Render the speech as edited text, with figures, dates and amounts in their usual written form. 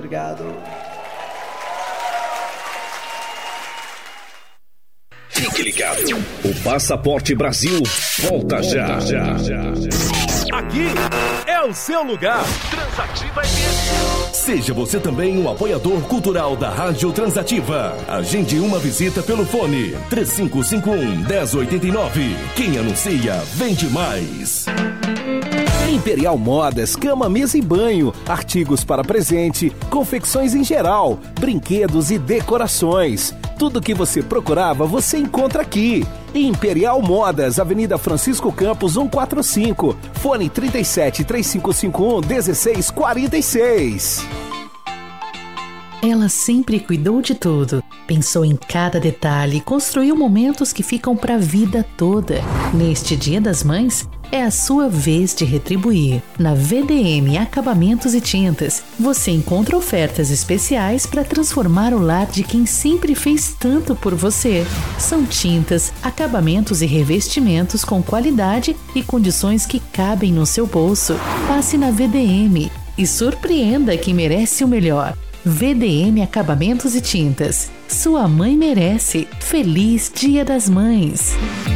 Obrigado. Fique ligado. O Passaporte Brasil volta já. Aqui é o seu lugar. Transativa FM. Seja você também um apoiador cultural da Rádio Transativa. Agende uma visita pelo fone 3551-1089. Quem anuncia, vende mais. Imperial Modas, cama, mesa e banho, artigos para presente, confecções em geral, brinquedos e decorações. Tudo que você procurava, você encontra aqui. Imperial Modas, Avenida Francisco Campos 145, fone 37 3551 1646. Ela sempre cuidou de tudo, pensou em cada detalhe e construiu momentos que ficam para a vida toda. Neste Dia das Mães, é a sua vez de retribuir. Na VDM Acabamentos e Tintas, você encontra ofertas especiais para transformar o lar de quem sempre fez tanto por você. São tintas, acabamentos e revestimentos com qualidade e condições que cabem no seu bolso. Passe na VDM e surpreenda quem merece o melhor. VDM Acabamentos e Tintas. Sua mãe merece. Feliz Dia das Mães.